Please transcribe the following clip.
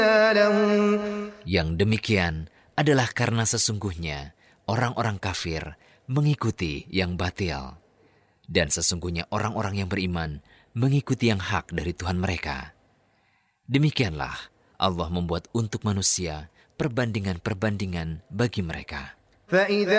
Yang demikian adalah karena sesungguhnya orang-orang kafir mengikuti yang batil. Dan sesungguhnya orang-orang yang beriman mengikuti yang hak dari Tuhan mereka. Demikianlah Allah membuat untuk manusia perbandingan-perbandingan bagi mereka.